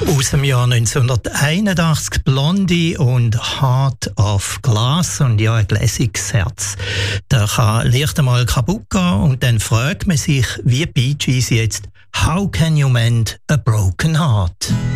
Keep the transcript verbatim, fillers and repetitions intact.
Aus dem Jahr neunzehnhunderteinundachtzig, Blondie und Heart of Glass. Und ja, ein gläsiges Herz. Der kann leicht einmal kaputt gehen und dann fragt man sich, wie Bee Gees jetzt, How can you mend a broken heart?